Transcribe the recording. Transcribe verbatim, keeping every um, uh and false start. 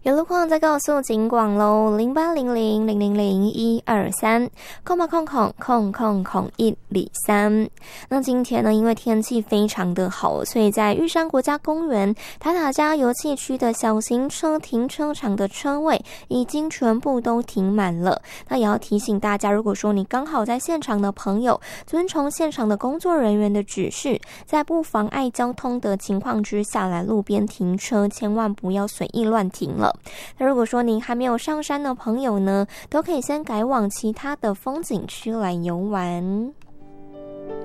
有路况再告诉警广喽，零八零零零零零一二三空八空空空空空一里三。那今天呢，因为天气非常的好，所以在玉山国家公园塔塔加油气区的小型车停车场的车位已经全部都停满了。那也要提醒大家，如果说你刚好在现场的朋友，遵从现场的工作人员的指示，在不妨碍交通的情况之下来路边停车，千万不要随意乱停了。那如果说您还没有上山的朋友呢，都可以先改往其他的风景区来游玩。